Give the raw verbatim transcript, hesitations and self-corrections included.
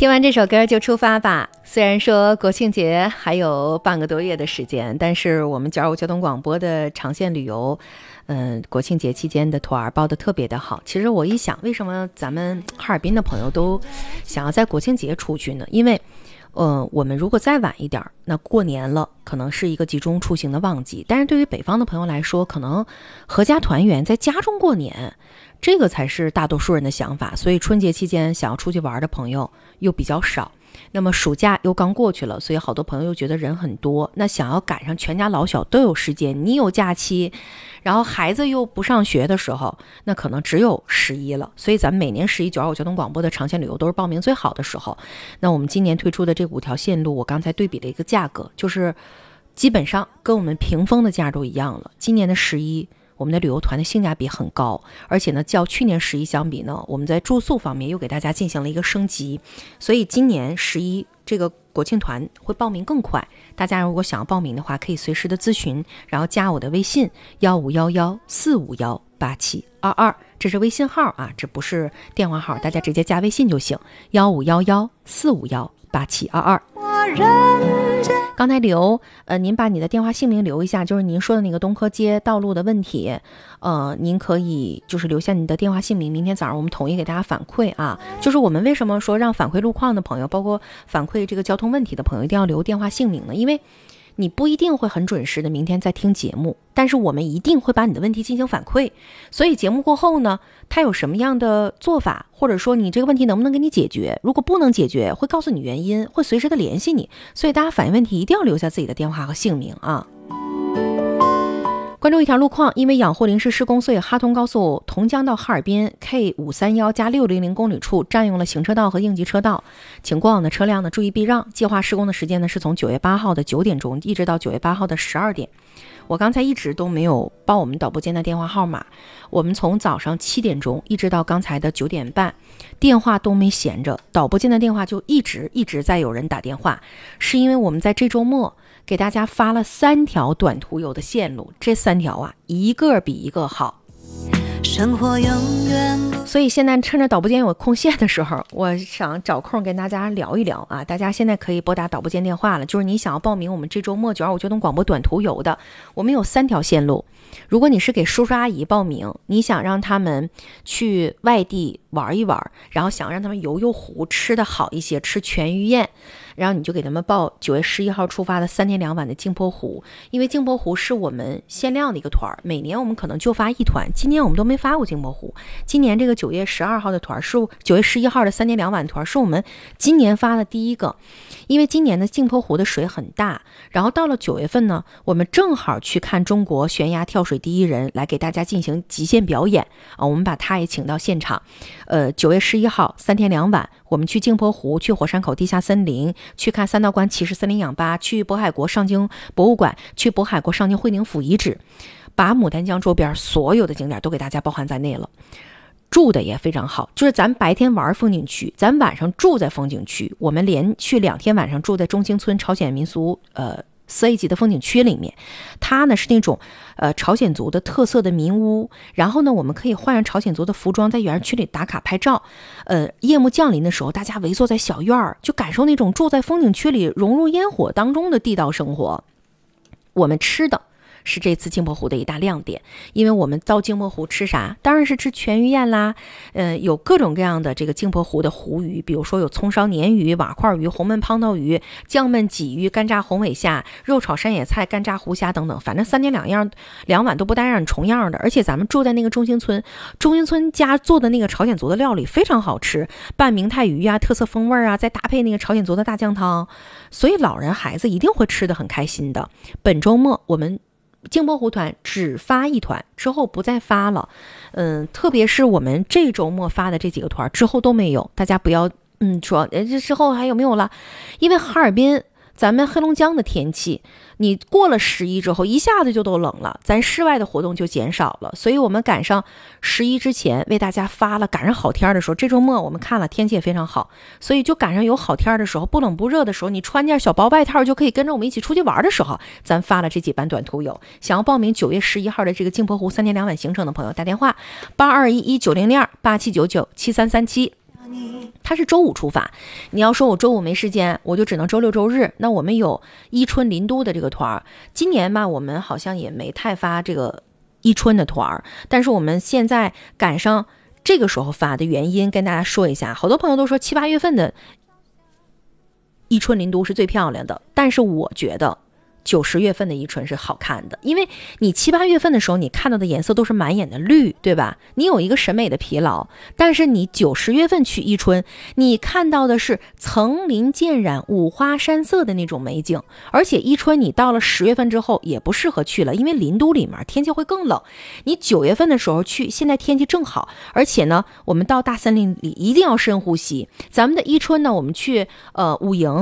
听完这首歌就出发吧。虽然说国庆节还有半个多月的时间，但是我们九二五交通广播的长线旅游嗯、呃，国庆节期间的团儿包得特别的好。其实我一想，为什么咱们哈尔滨的朋友都想要在国庆节出去呢？因为呃，我们如果再晚一点，那过年了可能是一个集中出行的旺季，但是对于北方的朋友来说，可能合家团圆，在家中过年，这个才是大多数人的想法。所以春节期间想要出去玩的朋友又比较少。那么暑假又刚过去了，所以好多朋友又觉得人很多，那想要赶上全家老小都有时间，你有假期，然后孩子又不上学的时候，那可能只有十一了。所以咱们每年十一九二五交通广播的长线旅游都是报名最好的时候。那我们今年推出的这五条线路，我刚才对比了一个价格，就是基本上跟我们平峰的价都一样了。今年的十一我们的旅游团的性价比很高，而且呢，较去年十一相比呢，我们在住宿方面又给大家进行了一个升级，所以今年十一这个国庆团会报名更快。大家如果想要报名的话，可以随时的咨询，然后加我的微信幺五幺幺四五幺八七二二，这是微信号啊，这不是电话号，大家直接加微信就行，幺五幺幺四五幺八七二二。刚才留呃，您把你的电话姓名留一下，就是您说的那个东河街道路的问题，呃，您可以就是留下你的电话姓名，明天早上我们统一给大家反馈啊。就是我们为什么说让反馈路况的朋友，包括反馈这个交通问题的朋友一定要留电话姓名呢？因为你不一定会很准时的明天在听节目，但是我们一定会把你的问题进行反馈。所以节目过后呢，他有什么样的做法，或者说你这个问题能不能给你解决，如果不能解决会告诉你原因，会随时的联系你。所以大家反映问题一定要留下自己的电话和姓名啊。关注一条路况，因为养护临时施工，所以哈通高速同江到哈尔滨 K 五三一加六零零公里处占用了行车道和应急车道，请过往的车辆呢注意避让。计划施工的时间呢是从九月八号的九点钟一直到九月八号的十二点。我刚才一直都没有报我们导播间的电话号码，我们从早上七点钟一直到刚才的九点半，电话都没闲着，导播间的电话就一直一直在有人打电话，是因为我们在这周末给大家发了三条短途游的线路，这三条啊一个比一个好，生活永远。所以现在趁着导播间有空闲的时候，我想找空跟大家聊一聊啊。大家现在可以拨打导播间电话了，就是你想要报名我们这周末九二五交通广播短途游的，我们有三条线路。如果你是给叔叔阿姨报名，你想让他们去外地玩一玩，然后想让他们游游湖，吃的好一些，吃全鱼宴，然后你就给他们报九月十一号出发的三天两晚的镜泊湖。因为镜泊湖是我们限量的一个团，每年我们可能就发一团，今年我们都没发过镜泊湖。今年这个九月十二号的团是九月十一号的三天两晚团是我们今年发的第一个。因为今年的镜泊湖的水很大，然后到了九月份呢，我们正好去看中国悬崖跳水第一人来给大家进行极限表演啊，我们把他也请到现场。呃，九月十一号三天两晚，我们去镜泊湖，去火山口地下森林，去看三道关骑士森林氧吧，去渤海国上京博物馆，去渤海国上京会宁府遗址，把牡丹江周边所有的景点都给大家包含在内了。住的也非常好，就是咱白天玩风景区，咱晚上住在风景区。我们连续两天晚上住在中兴村朝鲜民俗呃四 A 级的风景区里面，它呢是那种呃朝鲜族的特色的民屋，然后呢我们可以换上朝鲜族的服装，在园区里打卡拍照。呃，夜幕降临的时候，大家围坐在小院儿，就感受那种住在风景区里融入烟火当中的地道生活。我们吃的是这次镜泊湖的一大亮点，因为我们到镜泊湖吃啥？当然是吃全鱼宴啦。呃，有各种各样的这个镜泊湖的湖鱼，比如说有葱烧鲶鱼、瓦块鱼、红焖胖豆鱼、酱焖鲫鱼、干炸红尾虾、肉炒山野菜、干炸湖虾等等，反正三天两样两晚都不带让你重样的。而且咱们住在那个中兴村，中兴村家做的那个朝鲜族的料理非常好吃，拌明太鱼啊，特色风味啊，再搭配那个朝鲜族的大酱汤，所以老人孩子一定会吃得很开心的。本周末我们镜泊湖团只发一团，之后不再发了。嗯，特别是我们这周末发的这几个团之后都没有，大家不要嗯说这之后还有没有了，因为哈尔滨咱们黑龙江的天气，你过了十一之后一下子就都冷了，咱室外的活动就减少了，所以我们赶上十一之前为大家发了，赶上好天的时候，这周末我们看了天气也非常好，所以就赶上有好天的时候，不冷不热的时候，你穿件小薄外套就可以跟着我们一起出去玩的时候，咱发了这几班短途游。想要报名九月十一号的这个镜泊湖三天两晚行程的朋友，打电话八二一一九零零二八七九九七三三七。 它是周五出发。你要说我周五没时间，我就只能周六周日。那我们有伊春林都的这个团，今年吧，我们好像也没太发这个伊春的团，但是我们现在赶上这个时候发的原因，跟大家说一下。好多朋友都说七八月份的伊春林都是最漂亮的，但是我觉得九十月份的伊春是好看的，因为你七八月份的时候，你看到的颜色都是满眼的绿，对吧？你有一个审美的疲劳。但是你九十月份去伊春，你看到的是层林渐染、五花山色的那种美景。而且伊春你到了十月份之后也不适合去了，因为林都里面天气会更冷。你九月份的时候去，现在天气正好，而且呢，我们到大森林里一定要深呼吸。咱们的伊春呢，我们去呃五营。